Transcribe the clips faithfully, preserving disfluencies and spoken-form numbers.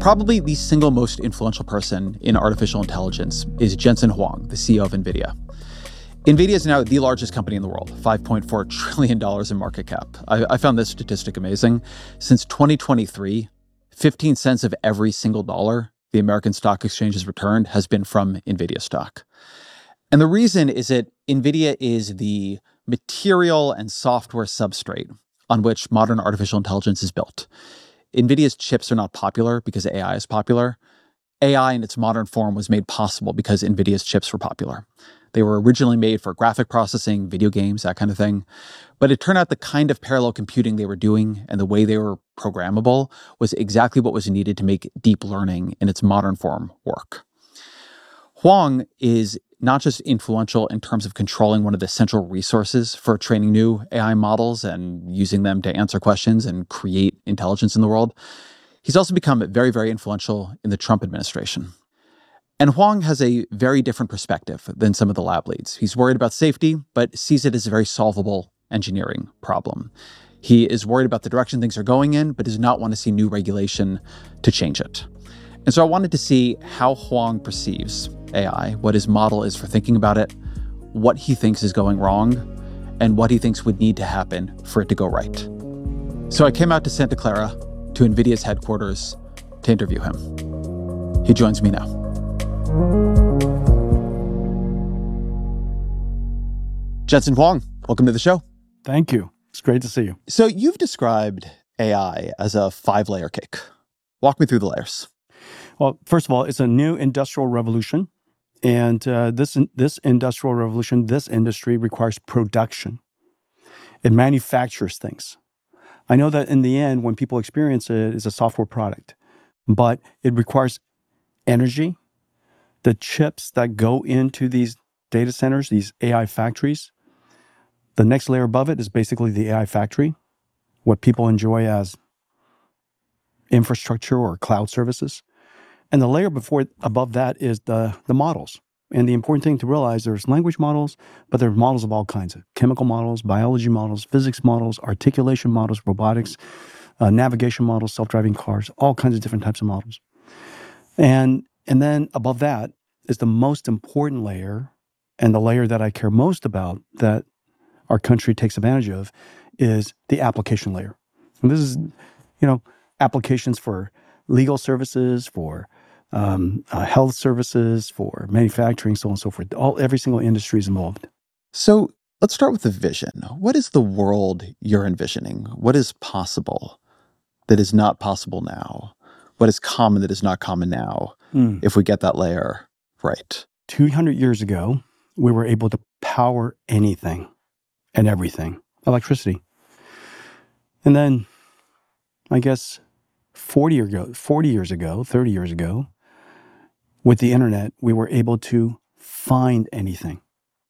Probably the single most influential person in artificial intelligence is Jensen Huang, the C E O of NVIDIA. NVIDIA is now the largest company in the world, five point four trillion dollars in market cap. I, I found this statistic amazing. Since twenty twenty-three, fifteen cents of every single dollar the American stock exchange has returned has been from NVIDIA stock. And the reason is that NVIDIA is the material and software substrate on which modern artificial intelligence is built. NVIDIA's chips are not popular because A I is popular. A I in its modern form was made possible because NVIDIA's chips were popular. They were originally made for graphic processing, video games, that kind of thing. But it turned out the kind of parallel computing they were doing and the way they were programmable was exactly what was needed to make deep learning in its modern form work. Huang is not just influential in terms of controlling one of the central resources for training new A I models and using them to answer questions and create intelligence in the world. He's also become very, very influential in the Trump administration. And Huang has a very different perspective than some of the lab leads. He's worried about safety, but sees it as a very solvable engineering problem. He is worried about the direction things are going in, but does not want to see new regulation to change it. And so I wanted to see how Huang perceives A I, what his model is for thinking about it, what he thinks is going wrong, and what he thinks would need to happen for it to go right. So I came out to Santa Clara, to NVIDIA's headquarters, to interview him. He joins me now. Jensen Huang, welcome to the show. Thank you. It's great to see you. So you've described A I as a five-layer cake. Walk me through the layers. Well, first of all, it's a new industrial revolution. And uh, this, this industrial revolution, this industry requires production. It manufactures things. I know that in the end, when people experience it, it's a software product. But it requires energy. The chips that go into these data centers, these A I factories, the next layer above it is basically the A I factory, what people enjoy as infrastructure or cloud services. And the layer before above that is the, the models. And the important thing to realize, there's language models, but there's models of all kinds of chemical models, biology models, physics models, articulation models, robotics, uh, navigation models, self-driving cars, all kinds of different types of models. And, and then above that is the most important layer, and the layer that I care most about that our country takes advantage of is the application layer. And this is, you know, applications for legal services, for um, uh, health services, for manufacturing, so on and so forth. All every single industry is involved. So let's start with the vision. What is the world you're envisioning? What is possible that is not possible now? What is common that is not common now, mm. if we get that layer right? two hundred years ago, we were able to power anything and everything, electricity. And then, I guess, forty years ago, forty years ago, thirty years ago, with the internet, we were able to find anything.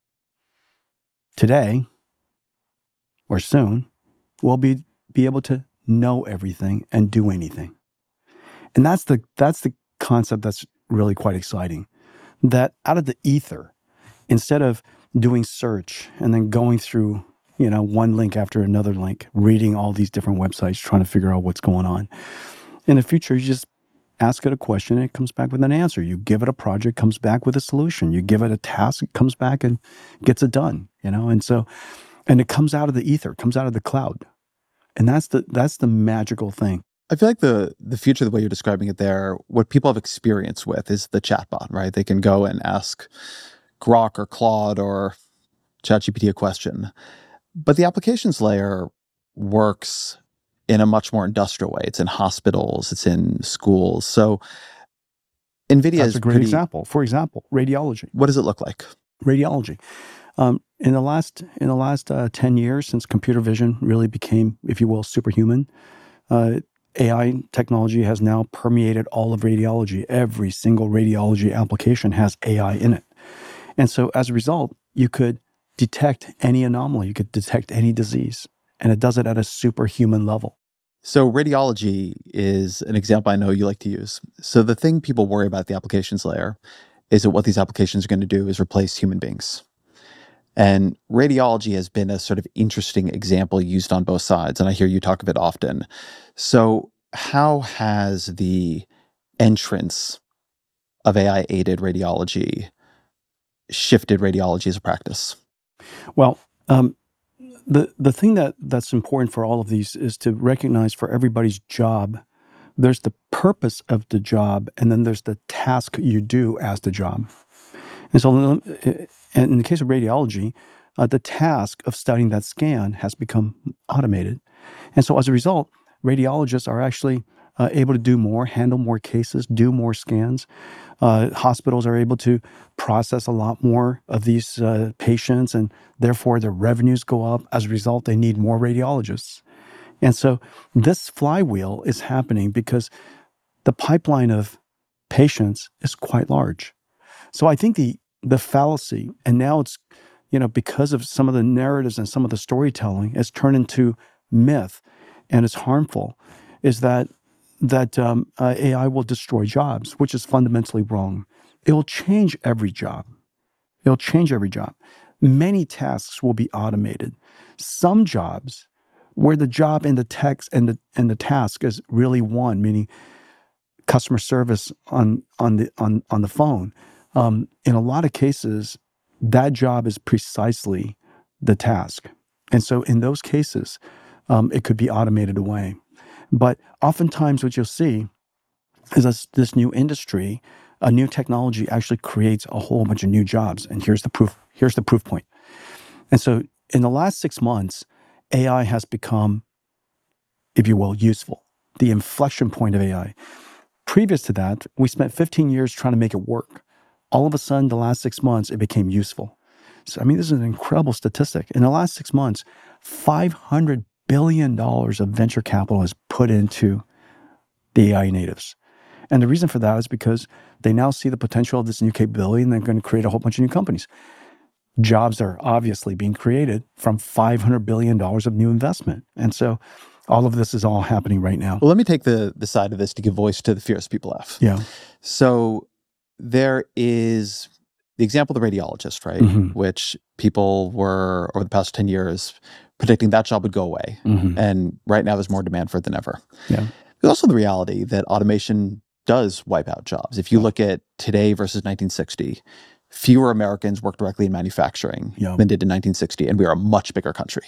Today, or soon, we'll be, be able to know everything and do anything. And that's the that's the concept that's really quite exciting. That out of the ether, instead of doing search and then going through, you know, one link after another link, reading all these different websites, trying to figure out what's going on. In the future, you just ask it a question and it comes back with an answer. You give it a project, comes back with a solution. You give it a task, it comes back and gets it done, you know? And so, and it comes out of the ether, comes out of the cloud. And that's the that's the magical thing. I feel like the the future, the way you're describing it there, what people have experience with is the chatbot, right? They can go and ask Grok or Claude or ChatGPT a question. But the applications layer works in a much more industrial way. It's in hospitals, it's in schools. So NVIDIA That's is a great pretty, example. For example, radiology. What does it look like? Radiology. Um, in the last in the last uh, ten years, since computer vision really became, if you will, superhuman, uh, A I technology has now permeated all of radiology. Every single radiology application has A I in it. And so as a result, you could detect any anomaly, you could detect any disease, and it does it at a superhuman level. So radiology is an example I know you like to use. So the thing people worry about the applications layer is that what these applications are going to do is replace human beings. And radiology has been a sort of interesting example used on both sides, and I hear you talk of it often. So how has the entrance of A I-aided radiology shifted radiology as a practice? Well, um, the the thing that that's important for all of these is to recognize for everybody's job, there's the purpose of the job, and then there's the task you do as the job. And so, uh, in the case of radiology, uh, the task of studying that scan has become automated, and so as a result, radiologists are actually uh, able to do more, handle more cases, do more scans. Uh, hospitals are able to process a lot more of these uh, patients, and therefore their revenues go up. As a result, they need more radiologists. And so this flywheel is happening because the pipeline of patients is quite large. So I think the the fallacy, and now it's, you know, because of some of the narratives and some of the storytelling, it's turned into myth, and it's harmful, is that that um, uh, A I will destroy jobs, which is fundamentally wrong. It will change every job. It'll change every job. Many tasks will be automated. Some jobs where the job and the text and the and the task is really one, meaning customer service on on the on on the phone. Um, in a lot of cases, that job is precisely the task, and so in those cases, um, it could be automated away. But oftentimes, what you'll see is this, this new industry, a new technology actually creates a whole bunch of new jobs. And here's the proof. Here's the proof point. And so, in the last six months, A I has become, if you will, useful. The inflection point of A I. Previous to that, we spent fifteen years trying to make it work. All of a sudden, the last six months, it became useful. So, I mean, this is an incredible statistic. In the last six months, five hundred billion dollars of venture capital is put into the A I natives. And the reason for that is because they now see the potential of this new capability, and they're going to create a whole bunch of new companies. Jobs are obviously being created from five hundred billion dollars of new investment. And so all of this is all happening right now. Well, let me take the, the side of this to give voice to the fears people have. Yeah. So there is the example of the radiologist, right? Mm-hmm. Which people were, over the past ten years, predicting that job would go away. Mm-hmm. And right now there's more demand for it than ever. Yeah. There's also the reality that automation does wipe out jobs. If you Yeah. look at today versus nineteen sixty, fewer Americans work directly in manufacturing Yeah. than did in nineteen sixty, and we are a much bigger country.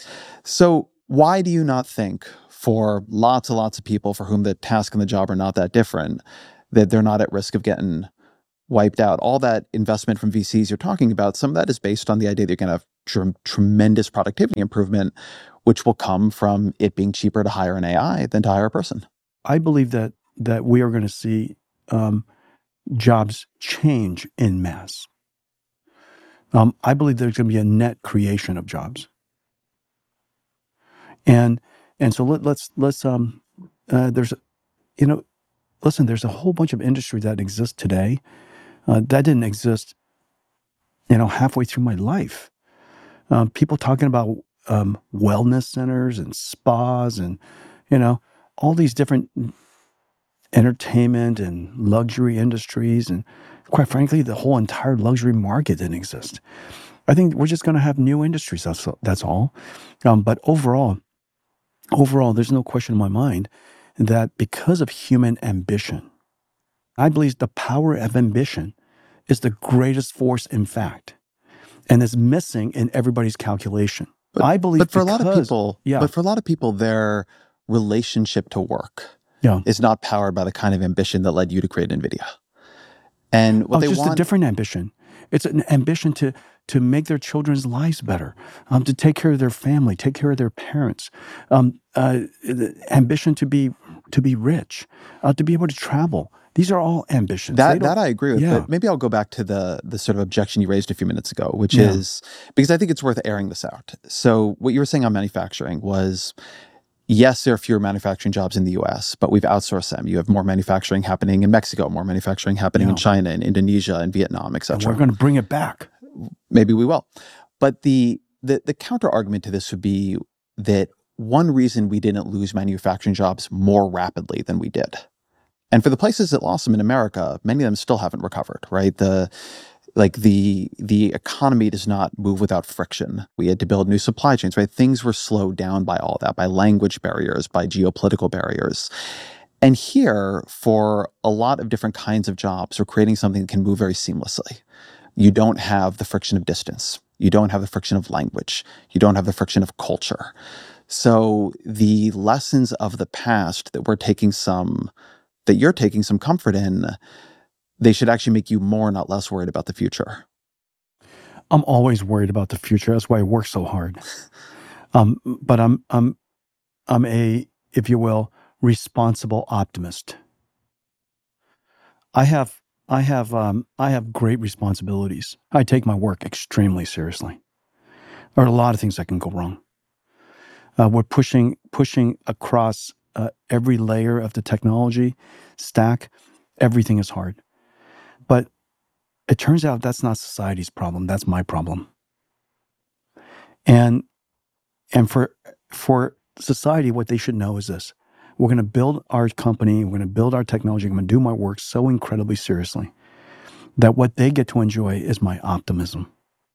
So why do you not think, for lots and lots of people for whom the task and the job are not that different, that they're not at risk of getting wiped out? All that investment from V Cs you're talking about, some of that is based on the idea that you're going to have tr- tremendous productivity improvement, which will come from it being cheaper to hire an A I than to hire a person. I believe that that we are going to see um, jobs change in mass. Um, I believe there's going to be a net creation of jobs, and and so let, let's let's um uh, there's you know listen there's a whole bunch of industry that exists today uh, that didn't exist you know halfway through my life. Um, people talking about um, wellness centers and spas and you know all these different entertainment and luxury industries, and quite frankly, the whole entire luxury market didn't exist. I think we're just going to have new industries. That's that's all. Um, but overall, overall, there's no question in my mind that because of human ambition, I believe the power of ambition is the greatest force in fact, and is missing in everybody's calculation. But, I believe, but for because, a lot of people, yeah. but for a lot of people, their relationship to work yeah. is not powered by the kind of ambition that led you to create NVIDIA. And what oh, they just want, a different ambition. It's an ambition to to make their children's lives better, um, to take care of their family, take care of their parents, um, uh, the ambition to be to be rich, uh, to be able to travel. These are all ambitions. That that I agree with. Yeah. But maybe I'll go back to the the sort of objection you raised a few minutes ago, which Yeah. is because I think it's worth airing this out. So what you were saying on manufacturing was, yes, there are fewer manufacturing jobs in the U S, but we've outsourced them. You have more manufacturing happening in Mexico, more manufacturing happening in Yeah. China and Indonesia and Vietnam, et And cetera. we're going to bring it back. Maybe we will. But the, the the counter argument to this would be that one reason we didn't lose manufacturing jobs more rapidly than we did, and for the places that lost them in America, many of them still haven't recovered, right? The like the the economy does not move without friction. We had to build new supply chains, right? Things were slowed down by all that, by language barriers, by geopolitical barriers. And here, for a lot of different kinds of jobs, we're creating something that can move very seamlessly. You don't have the friction of distance. You don't have the friction of language. You don't have the friction of culture. So the lessons of the past that we're taking some, that you're taking some comfort in, they should actually make you more, not less worried about the future. I'm always worried about the future. That's why I work so hard. Um, but I'm I'm I'm a, if you will, responsible optimist. I have I have um, I have great responsibilities. I take my work extremely seriously. There are a lot of things that can go wrong. Uh, we're pushing pushing across uh, every layer of the technology stack. Everything is hard, but it turns out that's not society's problem. That's my problem. And and for for society, what they should know is this: we're going to build our company, we're going to build our technology, I'm going to do my work so incredibly seriously that what they get to enjoy is my optimism.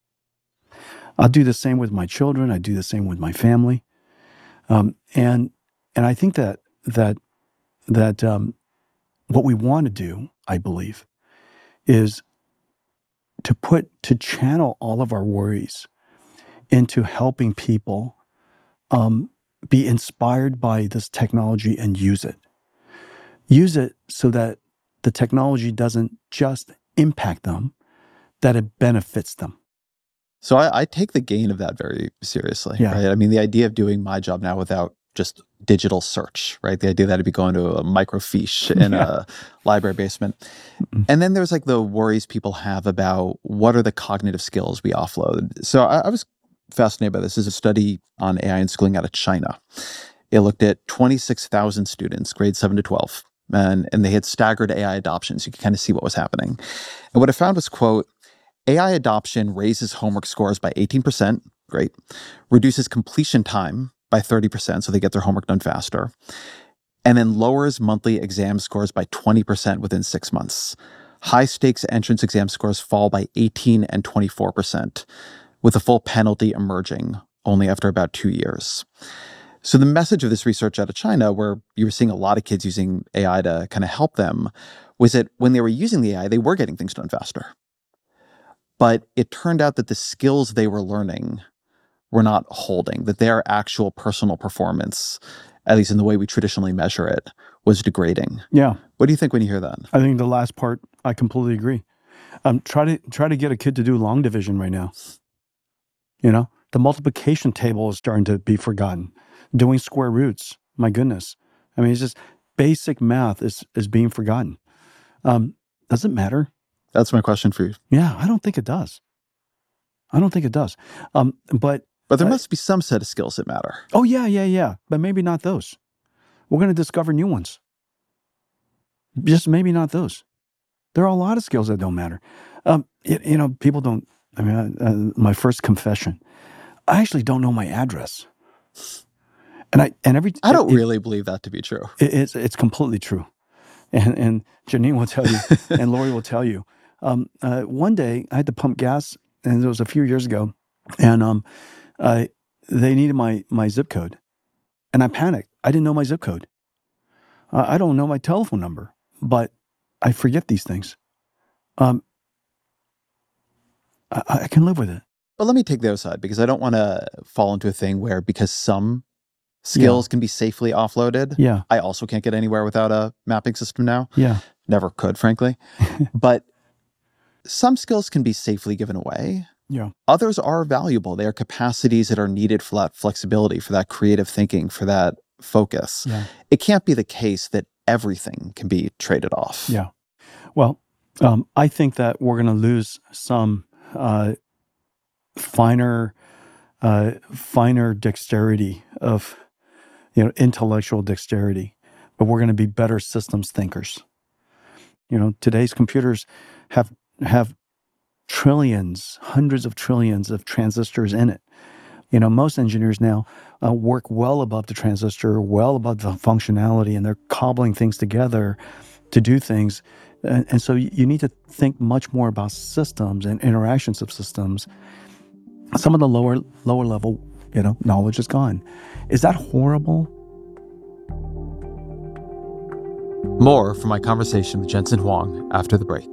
I'll do the same with my children. I do the same with my family, um, and and I think that that that um, what we want to do, I believe, is to put to channel all of our worries into helping people um, be inspired by this technology and use it. Use it so that the technology doesn't just impact them, that it benefits them. So I, I take the gain of that very seriously, Yeah. right? I mean, the idea of doing my job now without just digital search, right? The idea that I'd be going to a microfiche in Yeah. a library basement. Mm-mm. And then there's like the worries people have about what are the cognitive skills we offload. So I, I was fascinated by this. There's a study on A I in schooling out of China. It looked at twenty-six thousand students, grades seven to twelve, and, and they had staggered A I adoption. So you could kind of see what was happening. And what I found was, quote, A I adoption raises homework scores by eighteen percent, great, reduces completion time by thirty percent, so they get their homework done faster, and then lowers monthly exam scores by twenty percent within six months. High-stakes entrance exam scores fall by eighteen and twenty-four percent, with a full penalty emerging only after about two years. So the message of this research out of China, where you were seeing a lot of kids using A I to kind of help them, was that when they were using the A I, they were getting things done faster. But it turned out that the skills they were learning were not holding, that their actual personal performance, at least in the way we traditionally measure it, was degrading. Yeah. What do you think when you hear that? I think the last part, I completely agree. Um, try to try to get a kid to do long division right now. You know, the multiplication table is starting to be forgotten. Doing square roots, my goodness. I mean, it's just basic math is is being forgotten. Um, does it matter? That's my question for you. Yeah, I don't think it does. I don't think it does. Um, but But there uh, must be some set of skills that matter. oh yeah, yeah, yeah. But maybe not those. We're going to discover new ones. Just maybe not those. There are a lot of skills that don't matter. Um, you, you know, people don't. I mean, uh, my first confession. I actually don't know my address. And I and every I don't it, really believe that to be true. It, it's it's completely true, and and Janine will tell you, and Lori will tell you. Um, uh, one day I had to pump gas, and it was a few years ago, and um, uh, they needed my my zip code, and I panicked. I didn't know my zip code. Uh, I don't know my telephone number, but I forget these things. Um, I, I can live with it. But let me take the other side, because I don't want to fall into a thing where because some skills Yeah. can be safely offloaded, Yeah, I also can't get anywhere without a mapping system now. yeah, Never could, frankly. But some skills can be safely given away. yeah. Others are valuable. They are capacities that are needed for that flexibility, for that creative thinking, for that focus. Yeah. It can't be the case that everything can be traded off. Yeah. Well, um, I think that we're going to lose some uh, finer, uh, finer dexterity of, you know, intellectual dexterity, but we're going to be better systems thinkers. You know, today's computers have have trillions, hundreds of trillions of transistors in it. You know, most engineers now uh, work well above the transistor, well above the functionality, and they're cobbling things together to do things. And, and so you need to think much more about systems and interactions of systems. Some of the lower lower level, you know, knowledge is gone. Is that horrible? More from my conversation with Jensen Huang after the break.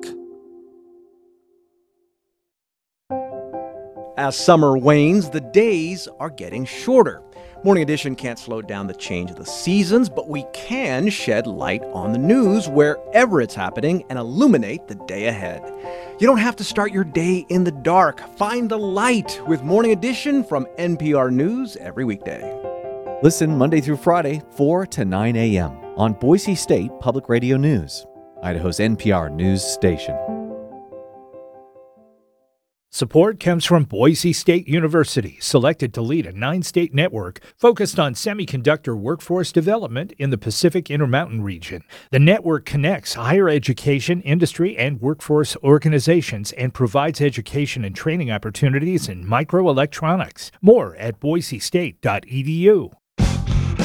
As summer wanes, the days are getting shorter. Morning Edition can't slow down the change of the seasons, but we can shed light on the news wherever it's happening and illuminate the day ahead. You don't have to start your day in the dark. Find the light with Morning Edition from N P R News every weekday. Listen Monday through Friday, four to nine a.m. on Boise State Public Radio News, Idaho's N P R News station. Support comes from Boise State University, selected to lead a nine-state network focused on semiconductor workforce development in the Pacific Intermountain region. The network connects higher education, industry, and workforce organizations and provides education and training opportunities in microelectronics. More at boise state dot e d u.